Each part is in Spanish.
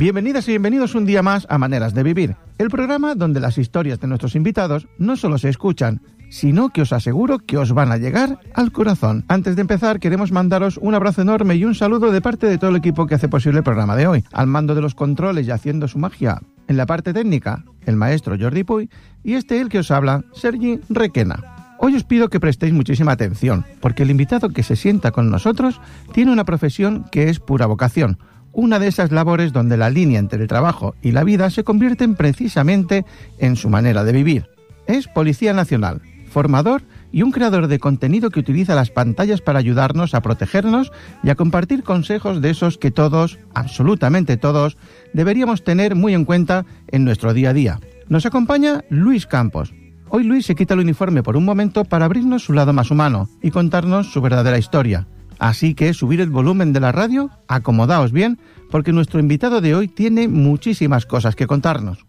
Bienvenidas y bienvenidos un día más a Maneras de Vivir, el programa donde las historias de nuestros invitados no solo se escuchan, sino que os aseguro que os van a llegar al corazón. Antes de empezar, queremos mandaros un abrazo enorme y un saludo de parte de todo el equipo que hace posible el programa de hoy. Al mando de los controles y haciendo su magia en la parte técnica, el maestro Jordi Puy, y el que os habla, Sergi Requena. Hoy os pido que prestéis muchísima atención, porque el invitado que se sienta con nosotros tiene una profesión que es pura vocación. Una de esas labores donde la línea entre el trabajo y la vida se convierten precisamente en su manera de vivir. Es Policía Nacional, formador y un creador de contenido que utiliza las pantallas para ayudarnos a protegernos y a compartir consejos de esos que todos, absolutamente todos, deberíamos tener muy en cuenta en nuestro día a día. Nos acompaña Luis Campos. Hoy Luis se quita el uniforme por un momento para abrirnos su lado más humano y contarnos su verdadera historia. Así que subir el volumen de la radio, acomodaos bien, porque nuestro invitado de hoy tiene muchísimas cosas que contarnos.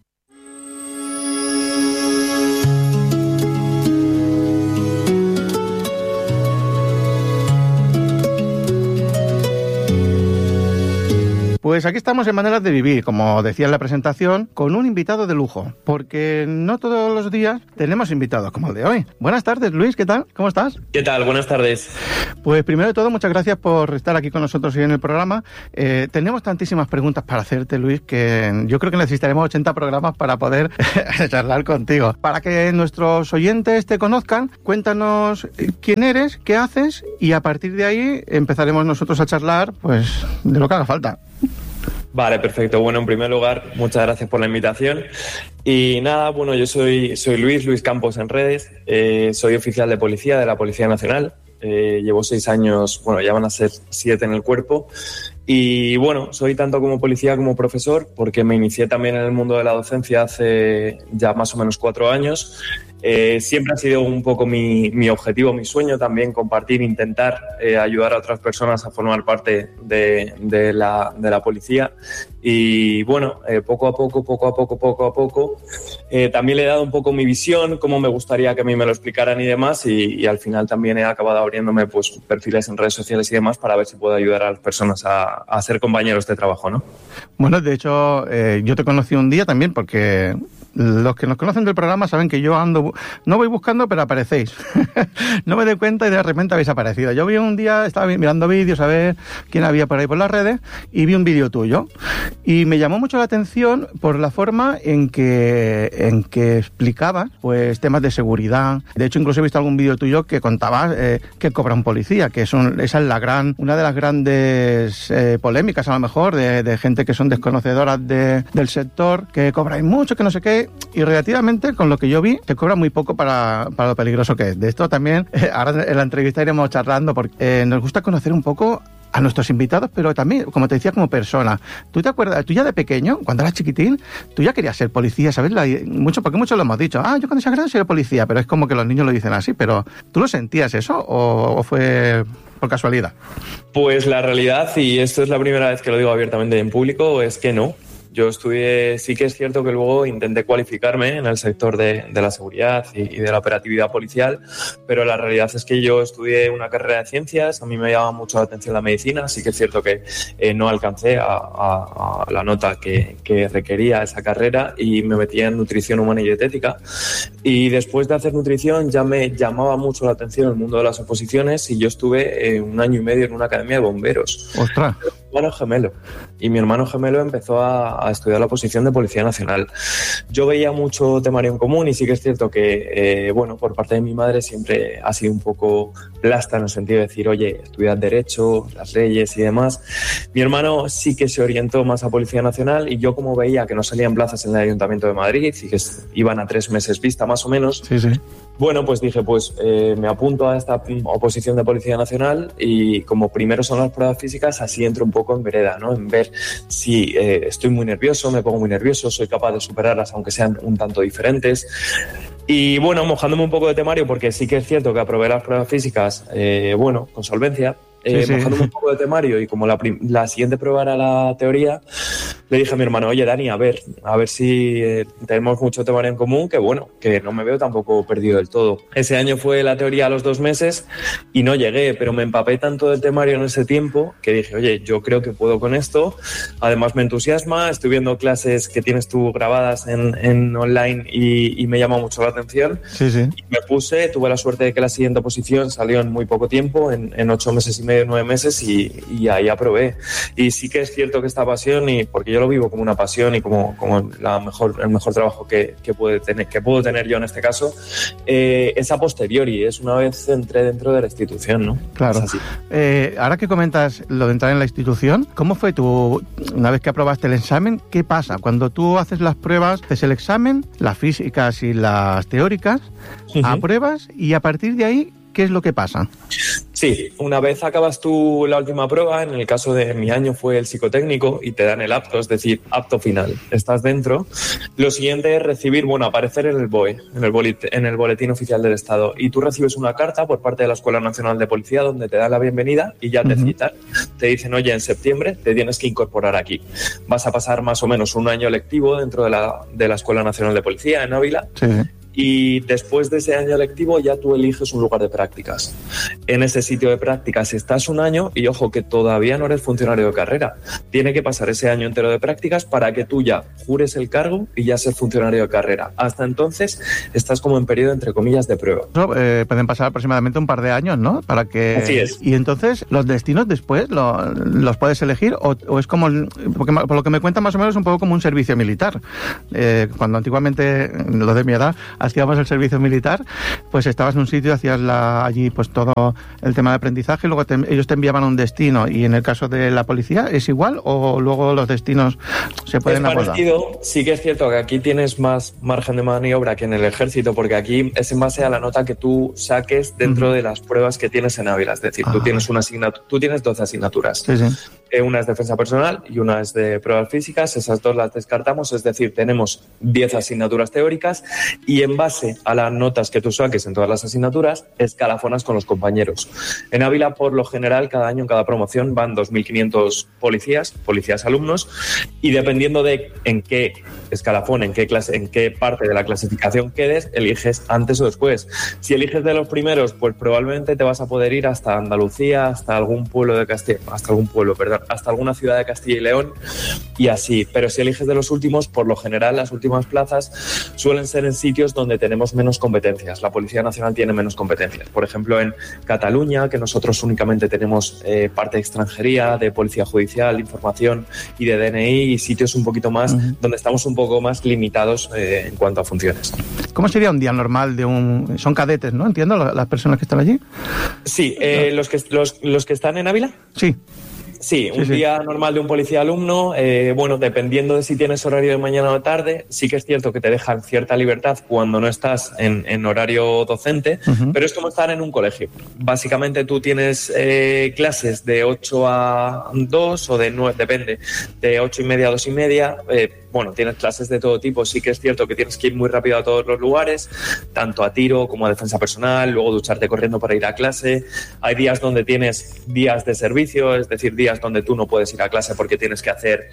Pues aquí estamos en Maneras de Vivir, como decía en la presentación, con un invitado de lujo, porque no todos los días tenemos invitados como el de hoy. Buenas tardes, Luis, ¿qué tal? ¿Cómo estás? ¿Qué tal? Buenas tardes. Pues primero de todo, muchas gracias por estar aquí con nosotros hoy en el programa. Tenemos tantísimas preguntas para hacerte, Luis, que yo creo que necesitaremos 80 programas para poder charlar contigo. Para que nuestros oyentes te conozcan, cuéntanos quién eres, qué haces, y a partir de ahí empezaremos nosotros a charlar pues de lo que haga falta. Vale, perfecto. Bueno, en primer lugar, muchas gracias por la invitación. Y nada, bueno, yo soy Luis Campos en redes. Soy oficial de policía de la Policía Nacional. Llevo 6 años, bueno, ya van a ser 7 en el cuerpo. Y bueno, soy tanto como policía como profesor, porque me inicié también en el mundo de la docencia hace ya más o menos 4 años. Siempre ha sido un poco mi objetivo, mi sueño también, compartir, intentar ayudar a otras personas a formar parte de la policía. Y bueno, poco a poco, también le he dado un poco mi visión, cómo me gustaría que a mí me lo explicaran y demás, y al final también he acabado abriéndome pues perfiles en redes sociales y demás para ver si puedo ayudar a las personas a ser compañeros de trabajo, ¿no? Bueno, de hecho, yo te conocí un día también porque los que nos conocen del programa saben que yo ando, no voy buscando, pero aparecéis. No me doy cuenta y de repente habéis aparecido. Yo vi un día, estaba mirando vídeos a ver quién había por ahí por las redes y vi un vídeo tuyo. Y me llamó mucho la atención por la forma en que explicabas pues temas de seguridad. De hecho, incluso he visto algún vídeo tuyo que contabas que cobra un policía, que esa es una de las grandes polémicas a lo mejor de gente que son desconocedoras del sector, que cobráis mucho, que no sé qué. Y relativamente, con lo que yo vi, te cobra muy poco para lo peligroso que es. De esto también, ahora en la entrevista iremos charlando, porque nos gusta conocer un poco a nuestros invitados, pero también, como te decía, como persona. ¿Tú te acuerdas? Tú ya de pequeño, cuando eras chiquitín, tú ya querías ser policía, ¿sabes? Porque muchos lo hemos dicho. Yo cuando sea grande seré policía, pero es como que los niños lo dicen así. Pero ¿tú lo sentías eso o fue por casualidad? Pues la realidad, y esto es la primera vez que lo digo abiertamente en público, es que no. Yo estudié, sí que es cierto que luego intenté cualificarme en el sector de la seguridad y de la operatividad policial, pero la realidad es que yo estudié una carrera de ciencias, a mí me llama mucho la atención la medicina, sí que es cierto que no alcancé a la nota que requería esa carrera y me metí en nutrición humana y dietética, y después de hacer nutrición ya me llamaba mucho la atención el mundo de las oposiciones y yo estuve 1 año y medio en una academia de bomberos. ¡Ostras! Mi hermano gemelo. Y mi hermano gemelo empezó a estudiar la oposición de Policía Nacional. Yo veía mucho temario en común y sí que es cierto que, por parte de mi madre siempre ha sido un poco plasta en el sentido de decir, oye, estudiad Derecho, las leyes y demás. Mi hermano sí que se orientó más a Policía Nacional y yo, como veía que no salían plazas en el Ayuntamiento de Madrid y que iban a 3 meses vista más o menos, sí. Bueno, pues dije, me apunto a esta oposición de Policía Nacional y como primero son las pruebas físicas, así entro un poco en vereda, ¿no? En ver si estoy muy nervioso, me pongo muy nervioso, soy capaz de superarlas aunque sean un tanto diferentes. Y bueno, mojándome un poco de temario, porque sí que es cierto que aprobé las pruebas físicas, con solvencia. Mojándome un poco de temario y como la siguiente prueba era la teoría, le dije a mi hermano, oye, Dani, a ver si tenemos mucho temario en común, que bueno, que no me veo tampoco perdido del todo. Ese año fue la teoría a los 2 meses y no llegué, pero me empapé tanto del temario en ese tiempo que dije, oye, yo creo que puedo con esto. Además me entusiasma, estoy viendo clases que tienes tú grabadas en online y me llama mucho la atención. Sí, sí. Y me puse, tuve la suerte de que la siguiente oposición salió en muy poco tiempo, en 8 meses y medio, 9 meses, y ahí aprobé. Y sí que es cierto que esta pasión, y porque yo lo vivo como una pasión y como el mejor trabajo que puedo tener yo en este caso, es a posteriori, es una vez entré dentro de la institución, ¿no? Claro. Es así. Ahora que comentas lo de entrar en la institución, ¿cómo fue una vez que aprobaste el examen? ¿Qué pasa? Cuando tú haces las pruebas, haces el examen, las físicas y las teóricas, apruebas y a partir de ahí, ¿qué es lo que pasa? Sí, una vez acabas tú la última prueba, en el caso de mi año fue el psicotécnico y te dan el apto, es decir, apto final. Estás dentro. Lo siguiente es recibir, aparecer en el BOE, en el Boletín Oficial del Estado. Y tú recibes una carta por parte de la Escuela Nacional de Policía donde te dan la bienvenida y ya te citan. Te dicen, oye, en septiembre te tienes que incorporar aquí. Vas a pasar más o menos un año lectivo dentro de la Escuela Nacional de Policía en Ávila. Sí. Y después de ese año lectivo ya tú eliges un lugar de prácticas. En ese sitio de prácticas estás un año y ojo que todavía no eres funcionario de carrera. Tiene que pasar ese año entero de prácticas para que tú ya jures el cargo y ya seas funcionario de carrera. Hasta entonces estás como en periodo entre comillas de prueba. Pueden pasar aproximadamente un par de años, ¿no? Para que... Así es. Y entonces los destinos después los puedes elegir o es como... Porque por lo que me cuentan más o menos es un poco como un servicio militar. Cuando antiguamente, lo de mi edad, hacíamos el servicio militar, pues estabas en un sitio, hacías allí pues todo el tema de aprendizaje, y luego ellos te enviaban a un destino. Y en el caso de la policía, ¿es igual o luego los destinos se pueden abordar? Es parecido, sí que es cierto que aquí tienes más margen de maniobra que en el ejército, porque aquí es en base a la nota que tú saques dentro de las pruebas que tienes en Ávila. Es decir, tú tienes 12 asignaturas. Sí, sí. Una es defensa personal y una es de pruebas físicas. Esas dos las descartamos, es decir, tenemos 10 asignaturas teóricas y en base a las notas que tú saques en todas las asignaturas, escalafonas con los compañeros. En Ávila, por lo general, cada año en cada promoción van 2.500 policías alumnos, y dependiendo de en qué escalafón, en qué clase, en qué parte de la clasificación quedes, eliges antes o después. Si eliges de los primeros, pues probablemente te vas a poder ir hasta Andalucía, hasta alguna ciudad de Castilla y León y así. Pero si eliges de los últimos, por lo general las últimas plazas suelen ser en sitios donde tenemos menos competencias. La Policía Nacional tiene menos competencias. Por ejemplo, en Cataluña, que nosotros únicamente tenemos parte de extranjería, de policía judicial, información y de DNI, y sitios un poquito más donde estamos un poco más limitados en cuanto a funciones. ¿Cómo sería un día normal de son cadetes, ¿no? Entiendo, las personas que están allí. Sí, los que están en Ávila. Sí. Sí, un día normal de un policía alumno, dependiendo de si tienes horario de mañana o de tarde, sí que es cierto que te dejan cierta libertad cuando no estás en horario docente, pero es como estar en un colegio. Básicamente tú tienes clases de 8 a 2 o de 9, depende, de 8:30 a 2:30. Tienes clases de todo tipo. Sí que es cierto que tienes que ir muy rápido a todos los lugares, tanto a tiro como a defensa personal, luego ducharte corriendo para ir a clase. Hay días donde tienes días de servicio, es decir, días donde tú no puedes ir a clase porque tienes que hacer,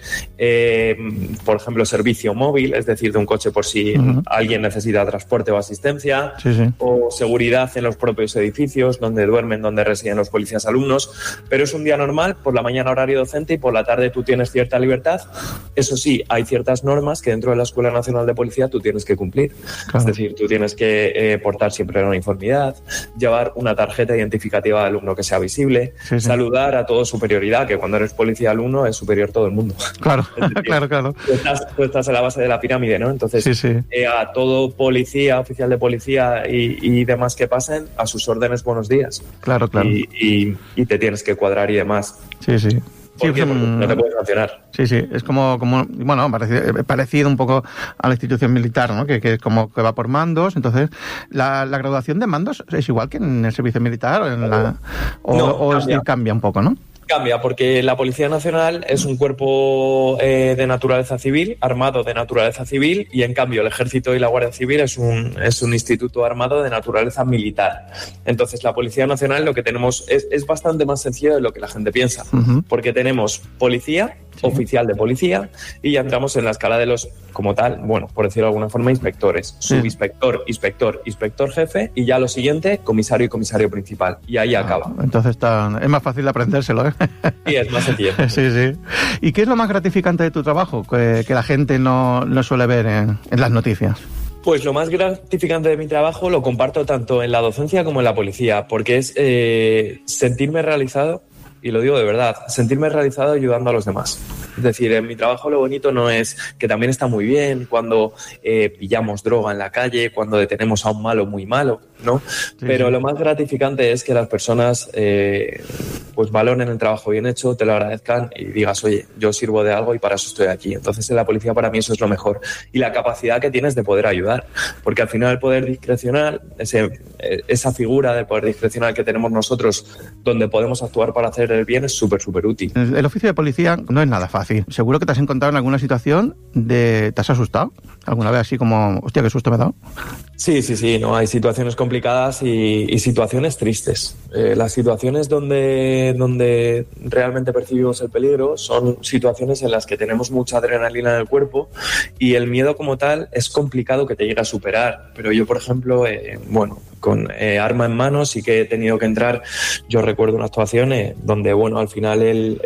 por ejemplo, servicio móvil, es decir, de un coche por si alguien necesita transporte o asistencia, o seguridad en los propios edificios donde duermen, donde residen los policías alumnos. Pero es un día normal, por la mañana horario docente y por la tarde tú tienes cierta libertad. Eso sí, hay ciertas normas que dentro de la Escuela Nacional de Policía tú tienes que cumplir. Claro. Es decir, tú tienes que portar siempre la uniformidad, llevar una tarjeta identificativa de alumno que sea visible, saludar a todo superioridad, que cuando eres policía alumno es superior todo el mundo. Claro, decir, claro. Tú estás en la base de la pirámide, ¿no? Entonces, a todo policía, oficial de policía y demás que pasen, a sus órdenes, buenos días. Claro. Y te tienes que cuadrar y demás. Sí. Porque no te puedes sancionar. Sí, es como parecido un poco a la institución militar, ¿no? Que es como que va por mandos. Entonces, ¿la graduación de mandos es igual que en el servicio militar cambia un poco, ¿no? Cambia, porque la Policía Nacional es un cuerpo de naturaleza civil, armado de naturaleza civil, y en cambio el Ejército y la Guardia Civil es un instituto armado de naturaleza militar. Entonces la Policía Nacional lo que tenemos es bastante más sencillo de lo que la gente piensa, porque tenemos policía, oficial de policía, y ya entramos en la escala de los, como tal, bueno, por decirlo de alguna forma, inspectores. Subinspector, inspector, inspector jefe, y ya lo siguiente, comisario y comisario principal. Y ahí acaba. Entonces es más fácil de aprendérselo, ¿eh? Sí, es más sencillo. Sí. ¿Y qué es lo más gratificante de tu trabajo que la gente no suele ver en las noticias? Pues lo más gratificante de mi trabajo lo comparto tanto en la docencia como en la policía, porque es sentirme realizado, y lo digo de verdad, sentirme realizado ayudando a los demás. Es decir, en mi trabajo lo bonito no es, que también está muy bien cuando pillamos droga en la calle, cuando detenemos a un malo muy malo, ¿no? Sí, pero lo más gratificante es que las personas pues valoren el trabajo bien hecho, te lo agradezcan y digas, oye, yo sirvo de algo y para eso estoy aquí. Entonces en la policía para mí eso es lo mejor. Y la capacidad que tienes de poder ayudar, porque al final el poder discrecional, esa figura del poder discrecional que tenemos nosotros, donde podemos actuar para hacer el bien, es súper útil. El oficio de policía no es nada fácil. Seguro que te has encontrado en alguna situación ¿te has asustado? ¿Alguna vez así como, hostia, qué susto me he dado? Sí, no, hay situaciones complicadas y situaciones tristes. Las situaciones donde realmente percibimos el peligro son situaciones en las que tenemos mucha adrenalina en el cuerpo y el miedo como tal es complicado que te llegue a superar. Pero yo, por ejemplo, con arma en mano sí que he tenido que entrar. Yo recuerdo una actuación donde, al final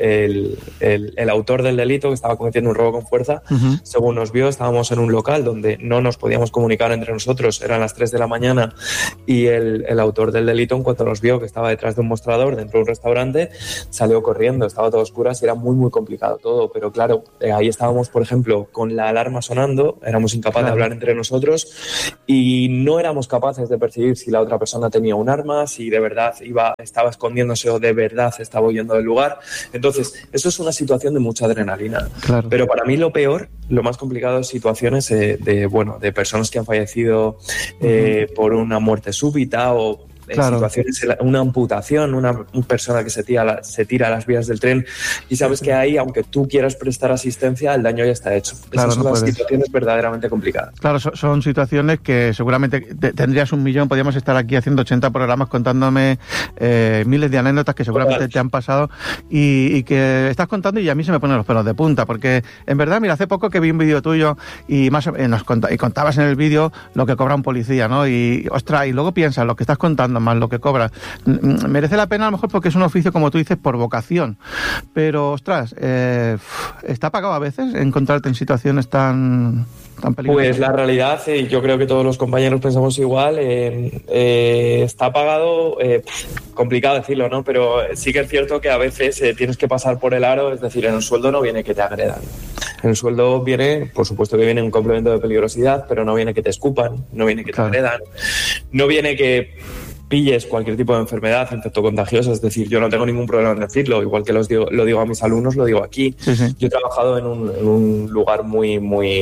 el autor del delito, que estaba cometiendo un robo con fuerza, según nos vio, estábamos en un local donde no nos podíamos comunicar entre nosotros, eran las 3 de la mañana y el autor del delito, en cuanto nos vio que estaba detrás de un mostrador dentro de un restaurante, salió corriendo, estaba todo a oscuras y era muy complicado todo, pero claro, ahí estábamos, por ejemplo, con la alarma sonando, éramos incapaces de hablar entre nosotros y no éramos capaces de percibir si la otra persona tenía un arma, si de verdad estaba escondiéndose o de verdad estaba huyendo del lugar. Entonces, eso es una situación de mucha adrenalina. Claro. Pero para mí lo peor, lo más complicado es situaciones de personas que han fallecido por una muerte súbita o situaciones, una amputación, una persona que se tira a las vías del tren y sabes que ahí, aunque tú quieras prestar asistencia, el daño ya está hecho. Claro, esas son las situaciones verdaderamente complicadas. Claro, son situaciones que seguramente tendrías 1 millón, podríamos estar aquí haciendo 80 programas contándome miles de anécdotas que seguramente te han pasado y que estás contando y a mí se me ponen los pelos de punta, porque en verdad, mira, hace poco que vi un vídeo tuyo y contabas en el vídeo lo que cobra un policía, ¿no? Y, ostras, y luego piensas, lo que estás contando más lo que cobras, merece la pena a lo mejor porque es un oficio, como tú dices, por vocación, pero ostras, ¿está pagado a veces encontrarte en situaciones tan peligrosas? Pues la realidad, y yo creo que todos los compañeros pensamos igual, está pagado, complicado decirlo, ¿no? Pero sí que es cierto que a veces tienes que pasar por el aro, es decir, en el sueldo no viene que te agredan. En el sueldo viene, por supuesto que viene un complemento de peligrosidad, pero no viene que te escupan, no viene que te agredan, no viene que pilles cualquier tipo de enfermedad infectocontagiosa, es decir, yo no tengo ningún problema en decirlo, igual que lo digo a mis alumnos, lo digo aquí. Sí. Yo he trabajado en un lugar muy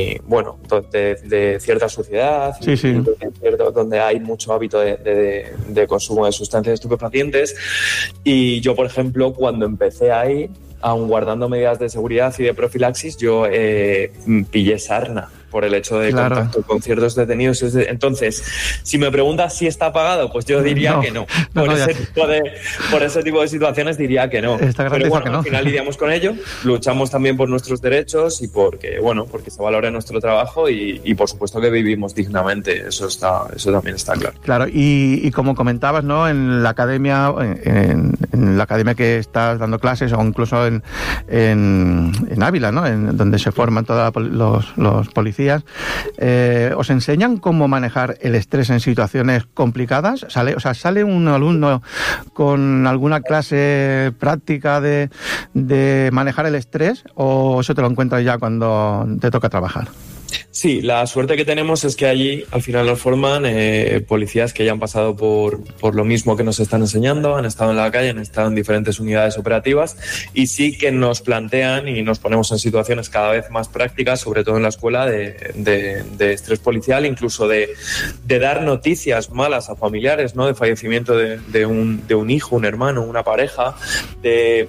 de cierta suciedad, donde hay mucho hábito de consumo de sustancias estupefacientes, y yo, por ejemplo, cuando empecé ahí, aun guardando medidas de seguridad y de profilaxis, yo pillé sarna por el hecho de contacto con ciertos detenidos. Entonces, si me preguntas si está pagado, pues yo diría que no. Por ese tipo de situaciones diría que no. Pero bueno, al final lidiamos con ello, luchamos también por nuestros derechos y porque se valore nuestro trabajo y por supuesto que vivimos dignamente. Eso también está claro. Claro, y como comentabas, ¿no? En la academia, en la academia que estás dando clases o incluso en Ávila, ¿no? Donde se forman todos los policías. ¿Os enseñan cómo manejar el estrés en situaciones complicadas? ¿Sale un alumno con alguna clase práctica de manejar el estrés o eso te lo encuentras ya cuando te toca trabajar? Sí, la suerte que tenemos es que allí al final nos forman policías que ya han pasado por lo mismo que nos están enseñando, han estado en la calle, han estado en diferentes unidades operativas y sí que nos plantean y nos ponemos en situaciones cada vez más prácticas, sobre todo en la escuela, de estrés policial, incluso de dar noticias malas a familiares, ¿no? De fallecimiento de un hijo, un hermano, una pareja,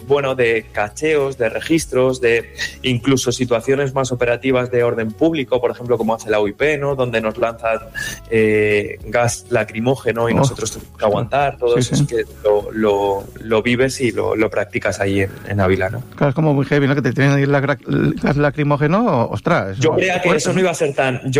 de cacheos, de registros, de incluso situaciones más operativas de orden público, por ejemplo, como hace la UIP, ¿no? Donde nos lanzan gas lacrimógeno y nosotros tenemos que aguantar. Todo eso es que lo vives y lo practicas ahí en Ávila, ¿no? Claro, es como muy heavy, ¿no? Que te tienen ahí el gas lacrimógeno, ostras. Yo creía que eso no iba a ser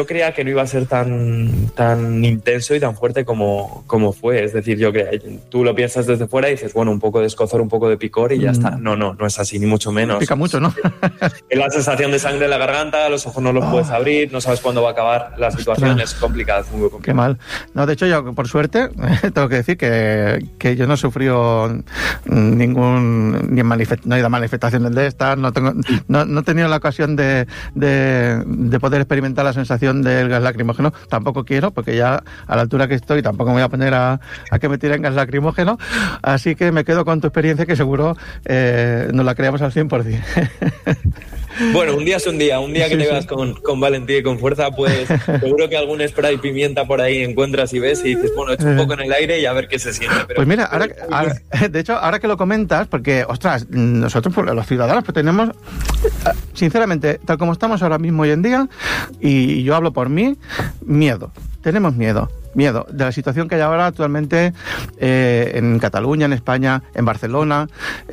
tan intenso y tan fuerte como fue. Es decir, tú lo piensas desde fuera y dices, bueno, un poco de escozor, un poco de picor y ya está. No es así, ni mucho menos. Pica mucho, ¿no? Es la sensación de sangre en la garganta, los ojos no los puedes abrir, no sabes cuándo va a acabar. La situación es complicada, es muy complicada. Qué mal. No, de hecho, yo, por suerte, tengo que decir que yo no he sufrido no he ido a manifestaciones de estas, no he tenido la ocasión de poder experimentar la sensación del gas lacrimógeno. Tampoco quiero, porque ya a la altura que estoy tampoco me voy a poner a que me tiren gas lacrimógeno, así que me quedo con tu experiencia, que seguro nos la creamos al 100%. Bueno, un día es un día que te veas con valentía y con fuerza, pues seguro que algún spray pimienta por ahí encuentras y ves y dices, bueno, echo un poco en el aire y a ver qué se siente. Pero, pues mira, de hecho, ahora que lo comentas, porque, ostras, nosotros los ciudadanos pues tenemos, sinceramente, tal como estamos ahora mismo hoy en día, y yo hablo por mí, miedo. Tenemos miedo de la situación que hay ahora actualmente en Cataluña, en España, en Barcelona.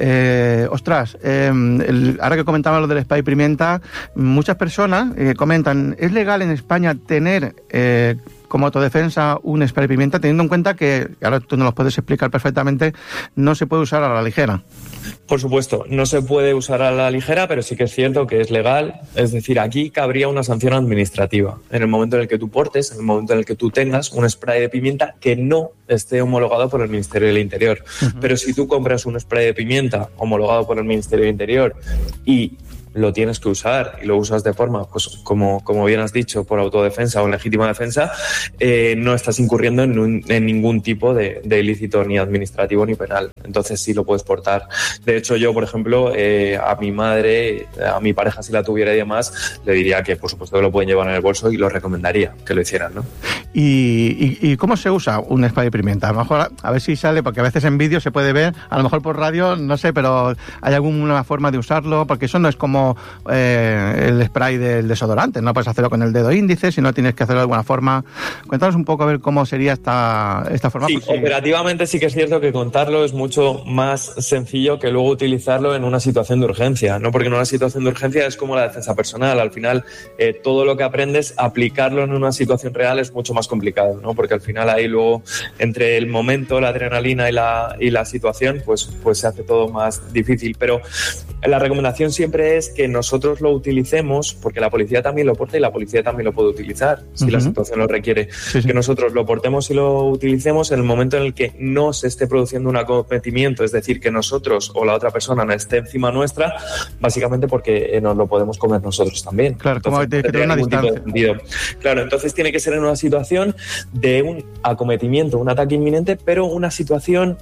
Ahora que comentaba lo del spray pimienta, muchas personas comentan, ¿es legal en España tener como autodefensa un spray pimienta, teniendo en cuenta que, ahora tú nos lo puedes explicar perfectamente, no se puede usar a la ligera? Por supuesto, no se puede usar a la ligera, pero sí que es cierto que es legal. Es decir, aquí cabría una sanción administrativa en el momento en el que tú portes, en el momento en el que tú tengas un spray de pimienta que no esté homologado por el Ministerio del Interior. Uh-huh. Pero si tú compras un spray de pimienta homologado por el Ministerio del Interior y lo tienes que usar y lo usas de forma, pues como bien has dicho, por autodefensa o en legítima defensa, no estás incurriendo en ningún tipo de ilícito ni administrativo ni penal. Entonces sí lo puedes portar. De hecho, yo, por ejemplo, a mi madre, a mi pareja, si la tuviera y demás, le diría que por supuesto que lo pueden llevar en el bolso y lo recomendaría que lo hicieran, ¿no? ¿Y cómo se usa un spray de pimienta? A lo mejor, a ver si sale, porque a veces en vídeo se puede ver, a lo mejor por radio, no sé, pero ¿hay alguna forma de usarlo? Porque eso no es como el spray del desodorante, no puedes hacerlo con el dedo índice, sino tienes que hacerlo de alguna forma. Cuéntanos un poco a ver cómo sería esta forma. Sí, operativamente sí que es cierto que contarlo es mucho más sencillo que luego utilizarlo en una situación de urgencia, ¿no? Porque en una situación de urgencia es como la defensa personal. Al final, todo lo que aprendes, aplicarlo en una situación real es mucho más complicado, ¿no? Porque al final ahí luego, entre el momento, la adrenalina y la situación, pues se hace todo más difícil. Pero la recomendación siempre es que nosotros lo utilicemos, porque la policía también lo porta y la policía también lo puede utilizar si la situación lo requiere. Sí. Que nosotros lo portemos y lo utilicemos en el momento en el que no se esté produciendo un acometimiento, es decir, que nosotros o la otra persona no esté encima nuestra, básicamente porque nos lo podemos comer nosotros también. Claro, entonces, como tiene que tener una distancia. Claro, entonces tiene que ser en una situación de un acometimiento, un ataque inminente, pero una situación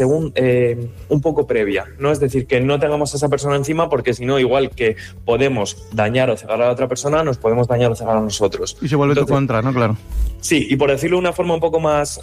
un poco previa, ¿no? Es decir, que no tengamos a esa persona encima, porque si no, igual que podemos dañar o cegar a la otra persona, nos podemos dañar o cegar a nosotros. Y se vuelve tu contra, ¿no? Claro. Sí, y por decirlo de una forma un poco más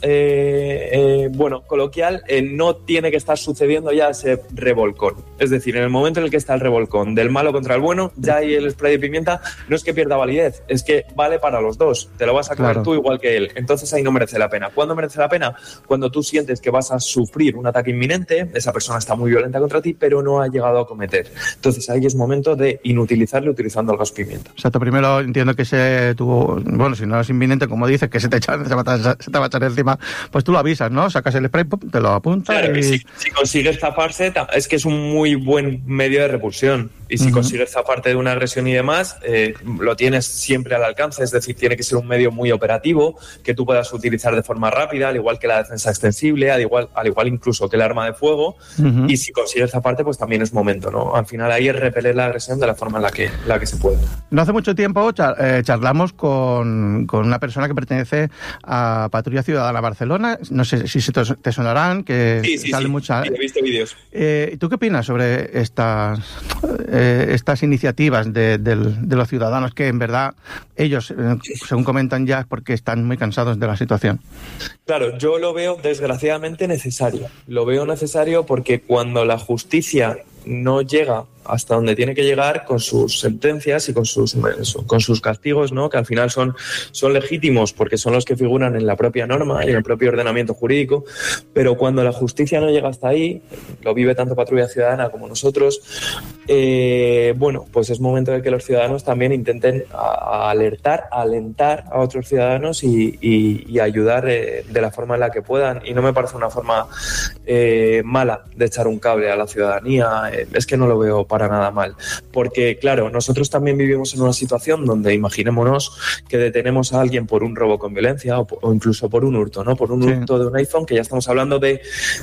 coloquial, no tiene que estar sucediendo ya ese revolcón. Es decir, en el momento en el que está el revolcón del malo contra el bueno, ya ahí el spray de pimienta no es que pierda validez, es que vale para los dos. Te lo vas a comer tú igual que él. Entonces ahí no merece la pena. ¿Cuándo merece la pena? Cuando tú sientes que vas a sufrir un ataque inminente, esa persona está muy violenta contra ti, pero no ha llegado a cometer. Entonces ahí es momento de inutilizarlo utilizando el gas pimienta. Exacto, primero entiendo que si no es inminente, como dices, que se te va a echar encima, pues tú lo avisas, ¿no? Sacas el spray, te lo apuntas. Claro, y si consigues zafarse, es que es un muy buen medio de repulsión. Y si consigues zafarte de una agresión y demás, lo tienes siempre al alcance. Es decir, tiene que ser un medio muy operativo, que tú puedas utilizar de forma rápida, al igual que la defensa extensible, al igual incluso que el arma de fuego. Y si consigues zafarte, pues también es momento, ¿no? Al final ahí es repeler la agresión de la forma en la que se puede. No hace mucho tiempo charlamos con una persona que pertenece a Patrulla Ciudadana Barcelona. No sé si te sonarán, que salen muchas. Sí, he visto vídeos. ¿Tú qué opinas sobre estas iniciativas de los ciudadanos, que en verdad ellos, según comentan, ya es porque están muy cansados de la situación? Claro, yo lo veo desgraciadamente necesario. Lo veo necesario porque cuando la justicia no llega hasta donde tiene que llegar con sus sentencias y con sus castigos, ¿no? Que al final son legítimos porque son los que figuran en la propia norma y en el propio ordenamiento jurídico, pero cuando la justicia no llega hasta ahí, lo vive tanto Patrulla Ciudadana como nosotros, pues es momento de que los ciudadanos también intenten alentar a otros ciudadanos y ayudar de la forma en la que puedan. Y no me parece una forma mala de echar un cable a la ciudadanía, es que no lo veo para nada mal, porque claro, nosotros también vivimos en una situación donde imaginémonos que detenemos a alguien por un robo con violencia o incluso por un hurto, ¿no? Por un hurto de un iPhone, que ya estamos hablando de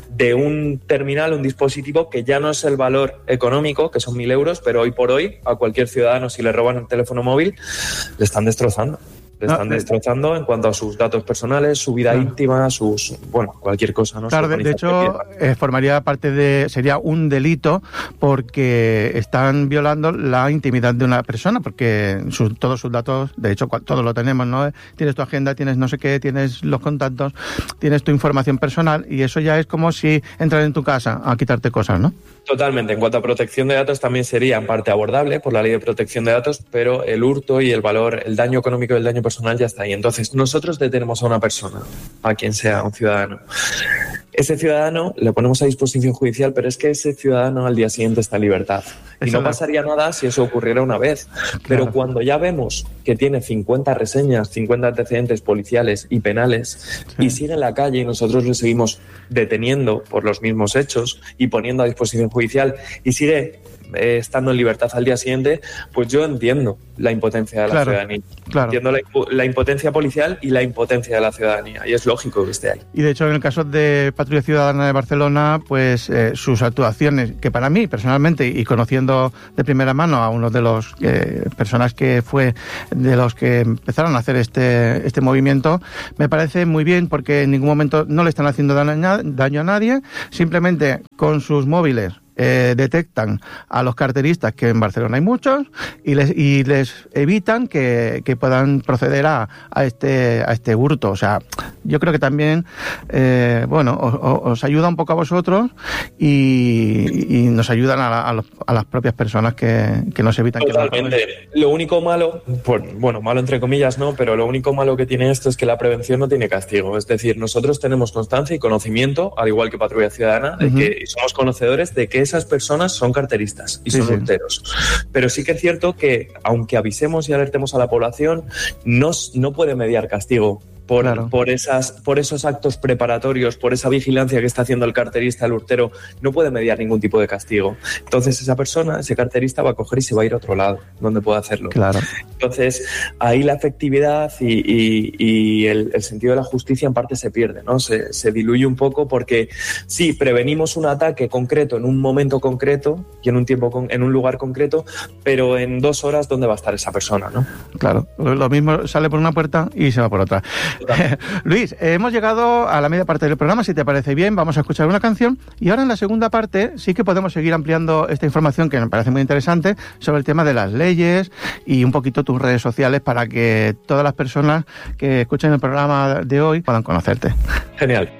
un terminal, un dispositivo que ya no es el valor económico, que son 1.000 euros, pero hoy por hoy a cualquier ciudadano, si le roban el teléfono móvil, le están destrozando. Le están destrozando en cuanto a sus datos personales, su vida íntima, cualquier cosa, ¿no? Claro, de hecho, formaría parte sería un delito porque están violando la intimidad de una persona, porque todos sus datos, de hecho, todos lo tenemos, ¿no? Tienes tu agenda, tienes no sé qué, tienes los contactos, tienes tu información personal, y eso ya es como si entrar en tu casa a quitarte cosas, ¿no? Totalmente. En cuanto a protección de datos, también sería en parte abordable por la ley de protección de datos, pero el hurto y el valor, el daño económico y el daño personal ya está ahí. Entonces, nosotros detenemos a una persona, a quien sea, un ciudadano. Ese ciudadano le ponemos a disposición judicial, pero es que ese ciudadano al día siguiente está en libertad. Y no pasaría nada si eso ocurriera una vez. Claro. Pero cuando ya vemos que tiene 50 reseñas, 50 antecedentes policiales y penales, y sigue en la calle y nosotros le seguimos deteniendo por los mismos hechos y poniendo a disposición judicial y sigue estando en libertad al día siguiente, pues yo entiendo la impotencia de la ciudadanía. Claro. Entiendo la impotencia policial y la impotencia de la ciudadanía, y es lógico que esté ahí. Y de hecho, en el caso de Patrulla Ciudadana de Barcelona, pues sus actuaciones, que para mí, personalmente, y conociendo de primera mano a uno de los personas que fue de los que empezaron a hacer este movimiento, me parece muy bien, porque en ningún momento no le están haciendo daño a nadie, simplemente con sus móviles detectan a los carteristas, que en Barcelona hay muchos, y les evitan que puedan proceder a este hurto. O sea, yo creo que también os ayuda un poco a vosotros y nos ayudan a las propias personas que nos evitan. Totalmente. Lo único malo, malo entre comillas, no, pero lo único malo que tiene esto es que la prevención no tiene castigo. Es decir, nosotros tenemos constancia y conocimiento, al igual que Patrulla Ciudadana, de que somos conocedores de que esas personas son carteristas y son hurteros. Pero sí que es cierto que, aunque avisemos y alertemos a la población, no puede mediar castigo por esos actos preparatorios, por esa vigilancia que está haciendo el carterista, el hurtero, no puede mediar ningún tipo de castigo. Entonces esa persona, ese carterista, va a coger y se va a ir a otro lado donde pueda hacerlo. Claro. Entonces ahí la efectividad y el sentido de la justicia en parte se pierde, ¿no? Se diluye un poco, porque sí, prevenimos un ataque concreto en un momento concreto y en un lugar concreto, pero en 2 horas, ¿dónde va a estar esa persona, no? Claro, lo mismo sale por una puerta y se va por otra. Luis, hemos llegado a la media parte del programa. Si te parece bien, vamos a escuchar una canción, y ahora en la segunda parte sí que podemos seguir ampliando esta información, que me parece muy interesante, sobre el tema de las leyes y un poquito tus redes sociales, para que todas las personas que escuchen el programa de hoy puedan conocerte. Genial.